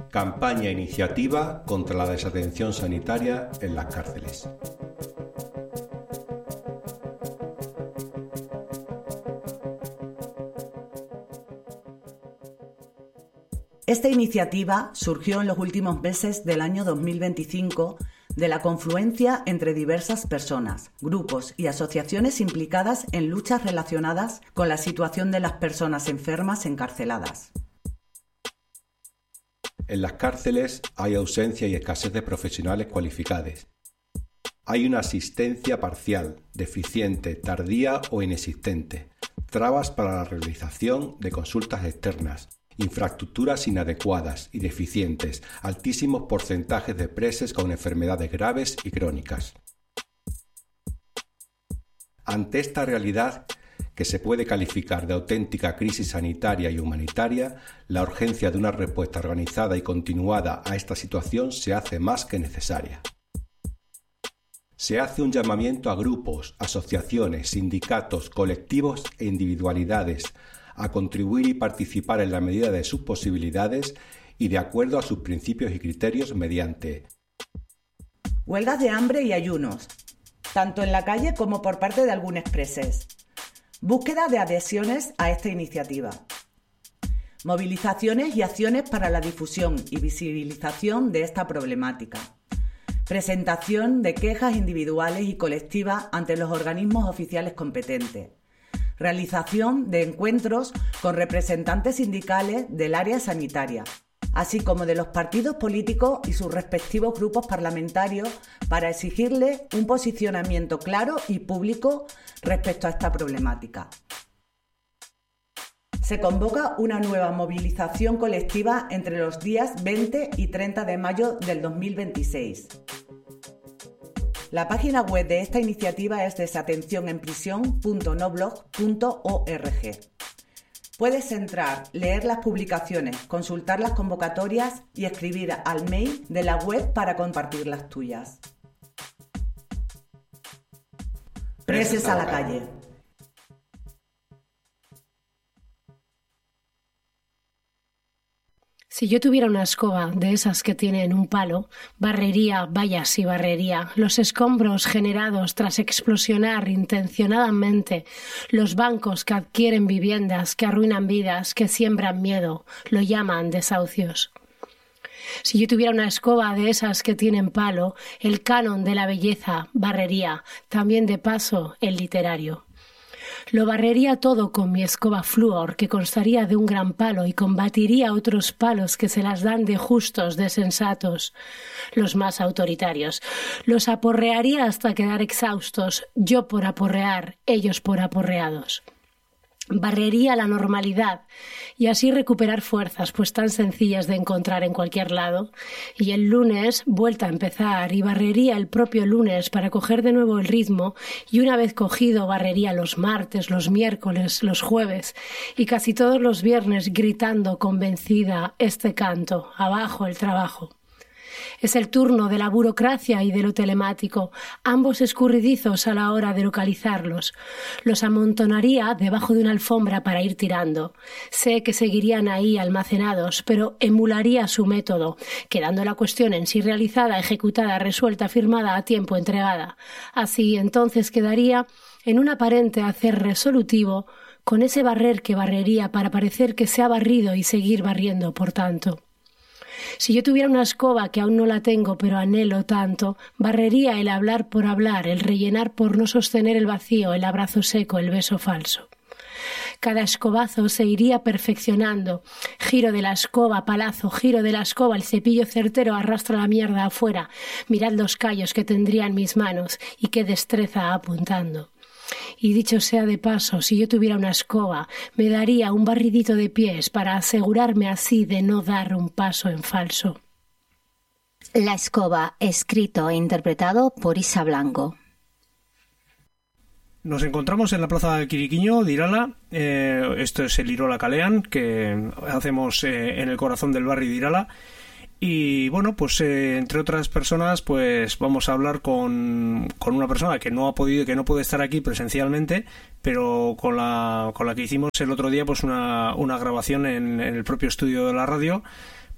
Campaña e iniciativa contra la desatención sanitaria en las cárceles. Esta iniciativa surgió en los últimos meses del año 2025 de la confluencia entre diversas personas, grupos y asociaciones implicadas en luchas relacionadas con la situación de las personas enfermas encarceladas. En las cárceles hay ausencia y escasez de profesionales cualificados. Hay una asistencia parcial, deficiente, tardía o inexistente, trabas para la realización de consultas externas, infraestructuras inadecuadas y deficientes, altísimos porcentajes de presos con enfermedades graves y crónicas. Ante esta realidad, que se puede calificar de auténtica crisis sanitaria y humanitaria, la urgencia de una respuesta organizada y continuada a esta situación se hace más que necesaria. Se hace un llamamiento a grupos, asociaciones, sindicatos, colectivos e individualidades a contribuir y participar en la medida de sus posibilidades y de acuerdo a sus principios y criterios mediante huelgas de hambre y ayunos, tanto en la calle como por parte de algunos presos. Búsqueda de adhesiones a esta iniciativa. Movilizaciones y acciones para la difusión y visibilización de esta problemática. Presentación de quejas individuales y colectivas ante los organismos oficiales competentes. Realización de encuentros con representantes sindicales del área sanitaria, así como de los partidos políticos y sus respectivos grupos parlamentarios para exigirle un posicionamiento claro y público respecto a esta problemática. Se convoca una nueva movilización colectiva entre los días 20 y 30 de mayo del 2026. La página web de esta iniciativa es desatencionenprisión.noblog.org. Puedes entrar, leer las publicaciones, consultar las convocatorias y escribir al mail de la web para compartir las tuyas. Presos a la calle. Si yo tuviera una escoba de esas que tienen un palo, barrería, vallas y barrería los escombros generados tras explosionar intencionadamente los bancos que adquieren viviendas, que arruinan vidas, que siembran miedo, lo llaman desahucios. Si yo tuviera una escoba de esas que tienen palo, el canon de la belleza, barrería, también de paso el literario. Lo barrería todo con mi escoba flúor, que constaría de un gran palo y combatiría otros palos que se las dan de justos, de sensatos, los más autoritarios. Los aporrearía hasta quedar exhaustos, yo por aporrear, ellos por aporreados. Barrería la normalidad y así recuperar fuerzas, pues tan sencillas de encontrar en cualquier lado. Y el lunes, vuelta a empezar, y barrería el propio lunes para coger de nuevo el ritmo, y una vez cogido barrería los martes, los miércoles, los jueves y casi todos los viernes gritando convencida este canto: abajo el trabajo. Es el turno de la burocracia y de lo telemático, ambos escurridizos a la hora de localizarlos. Los amontonaría debajo de una alfombra para ir tirando. Sé que seguirían ahí almacenados, pero emularía su método, quedando la cuestión en sí realizada, ejecutada, resuelta, firmada, a tiempo, entregada. Así entonces quedaría en un aparente hacer resolutivo con ese barrer que barrería para parecer que se ha barrido y seguir barriendo, por tanto. Si yo tuviera una escoba, que aún no la tengo, pero anhelo tanto, barrería el hablar por hablar, el rellenar por no sostener el vacío, el abrazo seco, el beso falso. Cada escobazo se iría perfeccionando. Giro de la escoba, palazo, giro de la escoba, el cepillo certero arrastra la mierda afuera. Mirad los callos que tendría en mis manos y qué destreza apuntando. Y dicho sea de paso, si yo tuviera una escoba, me daría un barridito de pies para asegurarme así de no dar un paso en falso. La escoba, escrito e interpretado por Isa Blanco. Nos encontramos en la plaza de Quiriquiño de Irala. Esto es el Irola Kalean, que hacemos en el corazón del barrio de Irala. Y bueno, pues entre otras personas, pues vamos a hablar con una persona que no puede estar aquí presencialmente, pero con la que hicimos el otro día pues una grabación en el propio estudio de la radio,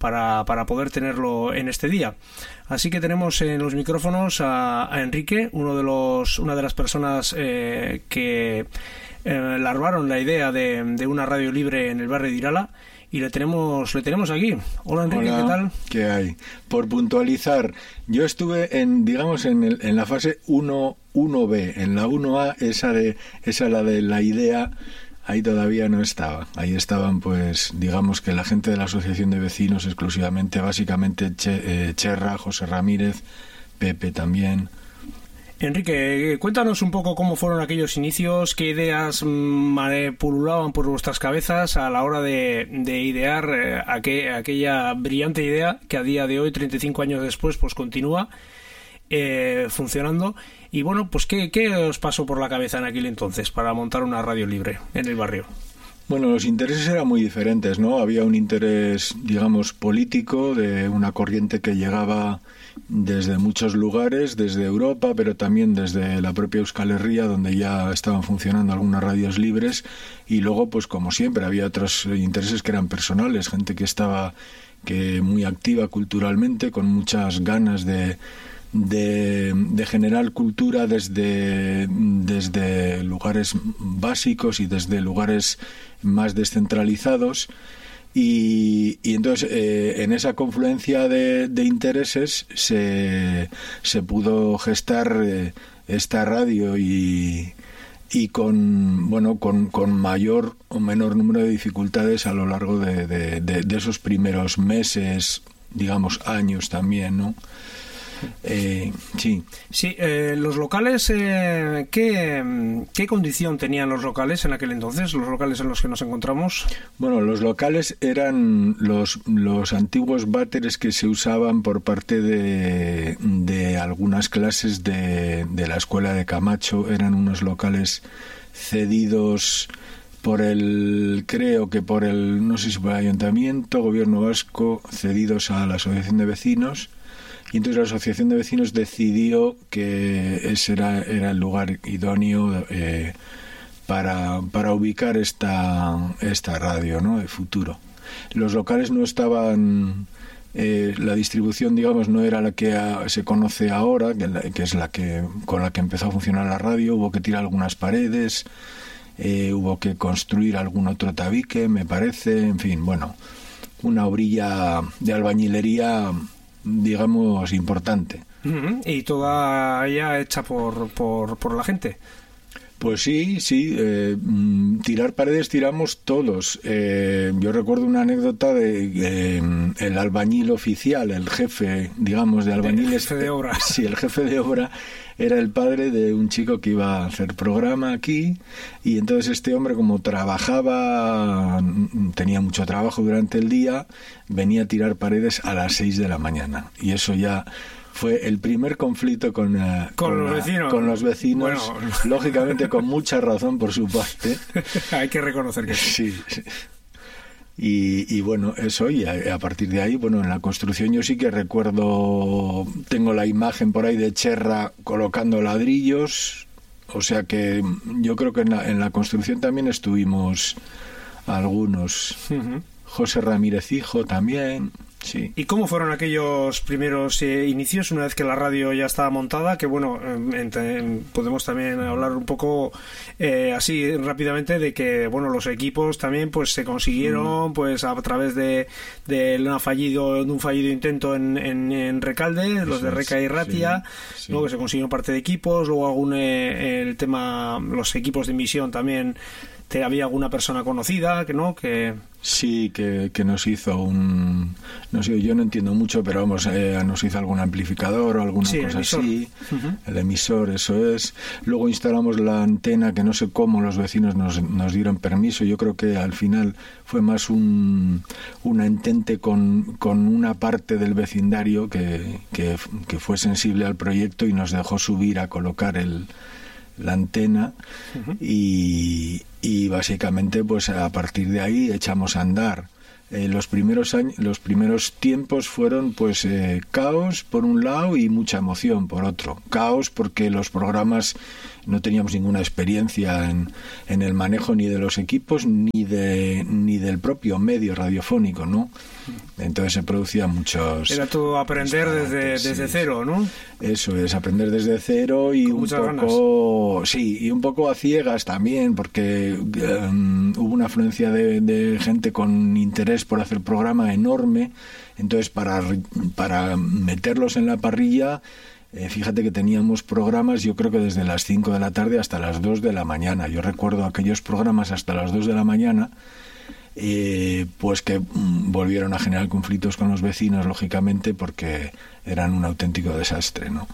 para poder tenerlo en este día. Así que tenemos en los micrófonos a Enrique, una de las personas que larvaron la idea de una radio libre en el barrio de Irala, y le tenemos aquí. Hola Enrique, hola, ¿qué tal? ¿Qué hay? Por puntualizar, yo estuve en la fase 1B, en la 1A, esa la de la idea. Ahí todavía no estaba. Ahí estaban, pues, digamos que la gente de la asociación de vecinos exclusivamente, básicamente Cherra, José Ramírez, Pepe también. Enrique, cuéntanos un poco cómo fueron aquellos inicios, qué ideas pululaban por vuestras cabezas a la hora de idear aquella brillante idea que a día de hoy, 35 años después, pues continúa funcionando. Y bueno, pues ¿qué os pasó por la cabeza en aquel entonces para montar una radio libre en el barrio? Bueno, los intereses eran muy diferentes, ¿no? Había un interés, digamos, político de una corriente que llegaba desde muchos lugares, desde Europa, pero también desde la propia Euskal Herria, donde ya estaban funcionando algunas radios libres, y luego, pues como siempre, había otros intereses que eran personales, gente que estaba muy activa culturalmente, con muchas ganas de generar cultura desde lugares básicos y desde lugares más descentralizados, y entonces en esa confluencia de intereses se pudo gestar esta radio y con mayor o menor número de dificultades a lo largo de esos primeros meses, digamos años también, ¿no? Sí, los locales, ¿qué condición tenían los locales en aquel entonces, los locales en los que nos encontramos? Bueno, los locales eran los antiguos váteres que se usaban por parte de algunas clases de la escuela de Camacho. Eran unos locales cedidos no sé si por el ayuntamiento, gobierno vasco, cedidos a la asociación de vecinos. Y entonces la asociación de vecinos decidió que ese era el lugar idóneo para ubicar esta radio, ¿no?, de futuro. Los locales no estaban, la distribución, digamos, no era la que se conoce ahora, que es con la que empezó a funcionar la radio. Hubo que tirar algunas paredes, hubo que construir algún otro tabique, me parece, en fin, bueno, una obrilla de albañilería, digamos, importante. ¿Y toda ella hecha por la gente? Pues sí, tirar paredes tiramos todos. Yo recuerdo una anécdota de el albañil oficial, el jefe, digamos, de albañiles. El jefe de obra. Sí, el jefe de obra era el padre de un chico que iba a hacer programa aquí, y entonces este hombre, como tenía mucho trabajo durante el día, venía a tirar paredes a las 6 de la mañana, y eso ya fue el primer conflicto con los vecinos, bueno, lógicamente con mucha razón por su parte. Hay que reconocer que sí. Sí. Y bueno, eso, y a partir de ahí, bueno, en la construcción yo sí que recuerdo, tengo la imagen por ahí de Cherra colocando ladrillos, o sea que yo creo que en la construcción también estuvimos algunos. Uh-huh. José Ramírez hijo también. Sí. ¿Y cómo fueron aquellos primeros inicios una vez que la radio ya estaba montada? Que bueno, podemos también hablar un poco así rápidamente de que bueno, los equipos también pues se consiguieron pues a través de un fallido intento en Recalde, los de Reca y Ratia, sí. Luego que se consiguieron parte de equipos, luego el tema, los equipos de emisión también. ¿Había alguna persona conocida que sí, que nos hizo no sé, yo no entindo mucho, pero vamos, nos hizo algún amplificador o alguna cosa así. Uh-huh. El emisor, eso es. Luego instalamos la antena, que no sé cómo los vecinos nos dieron permiso. Yo creo que al final fue más una entente con una parte del vecindario que fue sensible al proyecto y nos dejó subir a colocar la antena. Uh-huh. Y básicamente pues a partir de ahí echamos a andar. los primeros tiempos fueron pues caos por un lado y mucha emoción por otro. Caos porque los programas no teníamos ninguna experiencia en el manejo ni de los equipos ni del propio medio radiofónico, ¿no? Entonces se producían muchos... Era todo aprender desde cero, ¿no? Eso es, aprender desde cero y un poco... Ganas. Sí, y un poco a ciegas también, porque hubo una afluencia de gente con interés por hacer programa enorme. Entonces para meterlos en la parrilla... fíjate que teníamos programas, yo creo que desde las 5 de la tarde hasta las 2 de la mañana. Yo recuerdo aquellos programas hasta las 2 de la mañana, pues que volvieron a generar conflictos con los vecinos, lógicamente, porque eran un auténtico desastre, ¿no?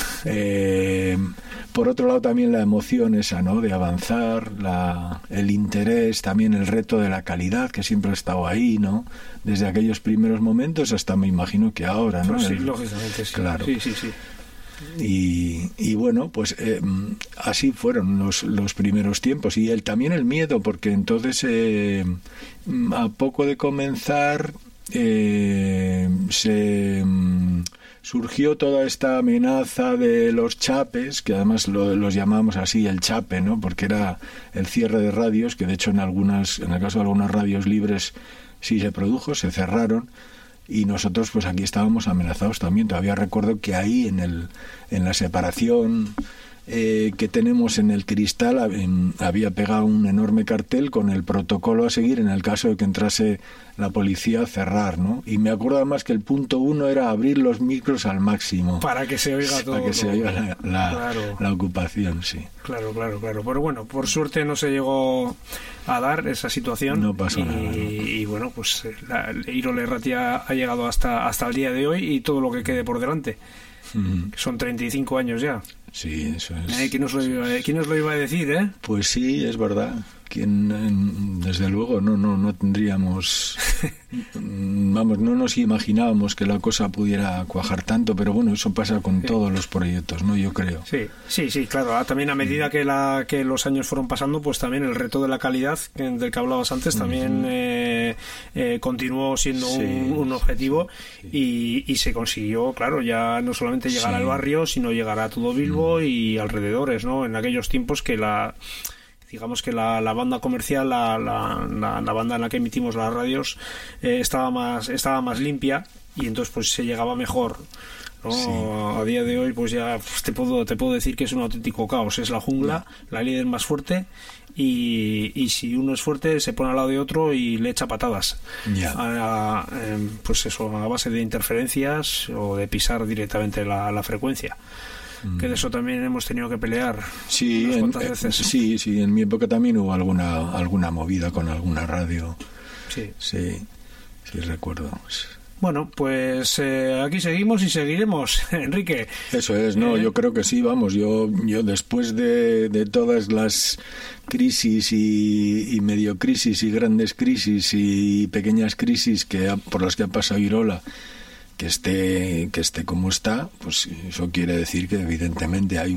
Por otro lado, también la emoción esa, ¿no?, de avanzar, el interés, también el reto de la calidad, que siempre ha estado ahí, ¿no?, desde aquellos primeros momentos hasta, me imagino, que ahora, ¿no? Pues sí, lógicamente, sí. Claro. Sí. Y bueno, pues así fueron los primeros tiempos, y también el miedo, porque entonces a poco de comenzar surgió toda esta amenaza de los chapes, que además los llamamos así, el chape, ¿no?, porque era el cierre de radios, que de hecho en el caso de algunas radios libres sí se produjo, se cerraron. Y nosotros pues aquí estábamos amenazados también. Todavía recuerdo que ahí en la separación que tenemos en el cristal había pegado un enorme cartel con el protocolo a seguir en el caso de que entrase la policía a cerrar, ¿no? Y me acuerdo además que el punto 1 era abrir los micros al máximo. Para que se oiga todo. Para que se oiga la ocupación, sí. Claro. Pero bueno, por suerte no se llegó a dar esa situación. No pasó nada. Y bueno, pues Irole Erratia ha llegado hasta el día de hoy y todo lo que quede por delante. Son 35 años ya. Sí, eso es. ¿Quién nos lo iba a decir, eh? Pues sí, es verdad. Desde luego no tendríamos, vamos, no nos imaginábamos que la cosa pudiera cuajar tanto, pero bueno, eso pasa con todos los proyectos, ¿no? Yo creo. Sí, claro. También a medida que los años fueron pasando, pues también el reto de la calidad del que hablabas antes también continuó siendo un objetivo y se consiguió, claro, ya no solamente llegar al barrio, sino llegar a todo Bilbo y alrededores, ¿no? En aquellos tiempos que digamos que la banda comercial, la banda en la que emitimos las radios estaba más limpia y entonces pues se llegaba mejor, ¿no? Sí. A día de hoy pues ya te puedo decir que es un auténtico caos, es la jungla, la líder más fuerte y si uno es fuerte se pone al lado de otro y le echa patadas, pues eso, a base de interferencias o de pisar directamente la frecuencia. Que de eso también hemos tenido que pelear unas cuantas veces. Sí, en mi época también hubo alguna movida con alguna radio. Sí, recuerdo. Bueno, pues aquí seguimos y seguiremos, Enrique. Eso es, yo creo que sí, vamos, yo después de todas las crisis y medio crisis y grandes crisis y pequeñas crisis por las que ha pasado Irola, que esté como está, pues eso quiere decir que evidentemente hay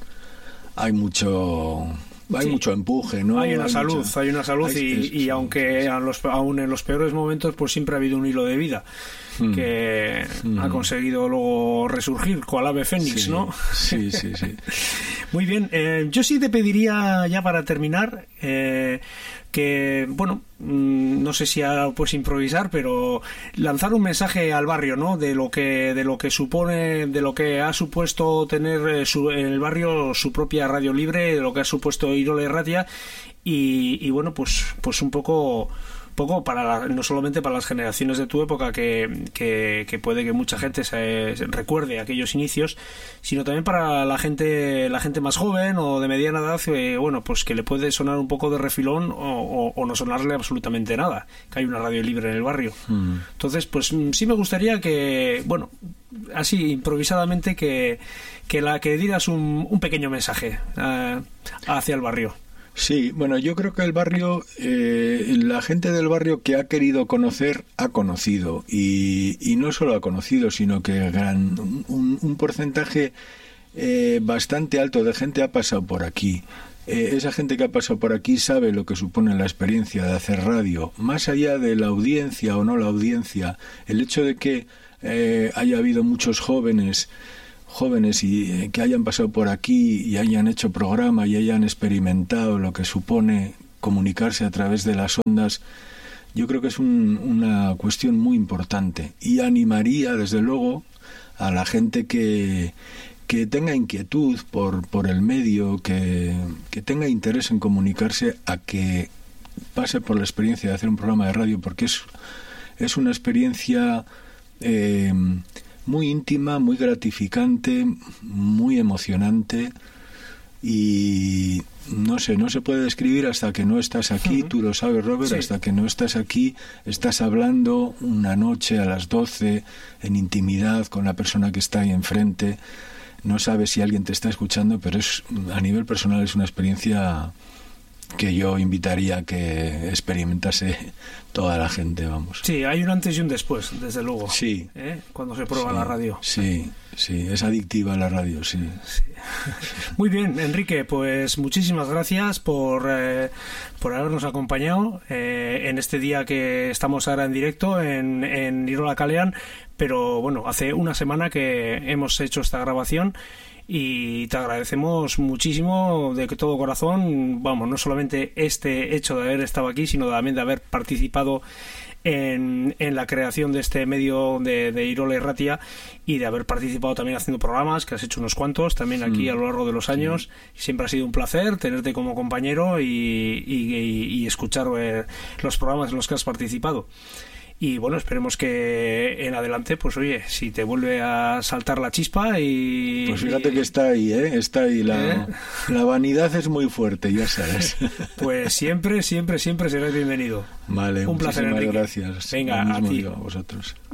mucho empuje, ¿no? Hay una salud y aunque aún en los peores momentos pues siempre ha habido un hilo de vida que ha conseguido luego resurgir cual ave fénix, ¿no? Sí. Muy bien, yo sí te pediría ya para terminar que, bueno, no sé si ahora puedes improvisar, pero lanzar un mensaje al barrio, ¿no? De lo que supone, de lo que ha supuesto tener en el barrio su propia radio libre, de lo que ha supuesto Irole Erratia y bueno, pues un poco para no solamente para las generaciones de tu época que puede que mucha gente se recuerde aquellos inicios, sino también para la gente más joven o de mediana edad, bueno, pues que le puede sonar un poco de refilón o no sonarle absolutamente nada, que hay una radio libre en el barrio. Entonces, pues sí me gustaría que, bueno, así improvisadamente que dieras un pequeño mensaje hacia el barrio. Sí, bueno, yo creo que el barrio, la gente del barrio que ha querido conocer, ha conocido. Y no solo ha conocido, sino que un porcentaje bastante alto de gente ha pasado por aquí. esa gente que ha pasado por aquí sabe lo que supone la experiencia de hacer radio, más allá de la audiencia o no la audiencia, el hecho de que haya habido muchos jóvenes y que hayan pasado por aquí y hayan hecho programa y hayan experimentado lo que supone comunicarse a través de las ondas, yo creo que es una cuestión muy importante, y animaría desde luego a la gente que tenga inquietud por el medio, que tenga interés en comunicarse, a que pase por la experiencia de hacer un programa de radio, porque es una experiencia muy íntima, muy gratificante, muy emocionante, y no se puede describir hasta que no estás aquí. Tú lo sabes, Robert, sí. Hasta que no estás aquí, estás hablando una noche a las 12 en intimidad con la persona que está ahí enfrente. No sabes si alguien te está escuchando, pero a nivel personal es una experiencia que yo invitaría a que experimentase toda la gente, vamos. Sí, hay un antes y un después, desde luego. Sí. Cuando se prueba la radio. Sí, es adictiva la radio, sí. Muy bien, Enrique, pues muchísimas gracias por habernos acompañado en este día que estamos ahora en directo en Irola Kalean, pero bueno, hace una semana que hemos hecho esta grabación. Y te agradecemos muchísimo de todo corazón, vamos, no solamente este hecho de haber estado aquí, sino también de haber participado en la creación de este medio de Irola y Ratia, y de haber participado también haciendo programas, que has hecho unos cuantos también aquí a lo largo de los años. Siempre ha sido un placer tenerte como compañero y escuchar los programas en los que has participado. Y bueno, esperemos que en adelante, pues oye, si te vuelve a saltar la chispa y... Pues fíjate que está ahí, está ahí. La vanidad es muy fuerte, ya sabes. Pues siempre serás bienvenido. Vale, un placer, muchísimas Enrique. Gracias. Venga, a ti. A vosotros.